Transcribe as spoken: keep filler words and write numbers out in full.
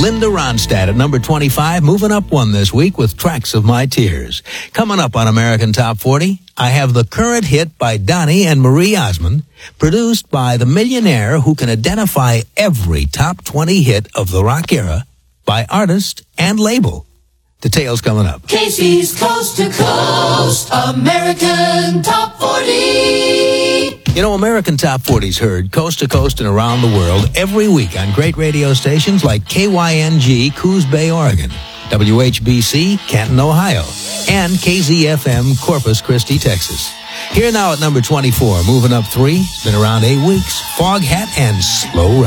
Linda Ronstadt at number twenty-five, moving up one this week with Tracks of My Tears. Coming up on American Top forty, I have the current hit by Donny and Marie Osmond, produced by the millionaire who can identify every top twenty hit of the rock era by artist and label. Details coming up. Casey's Coast to Coast American Top forty. You know, American Top forty's heard coast to coast and around the world every week on great radio stations like K Y N G, Coos Bay, Oregon, W H B C, Canton, Ohio, and K Z F M, Corpus Christi, Texas. Here now at number twenty-four, moving up three, it's been around eight weeks, Foghat and Slow Ride.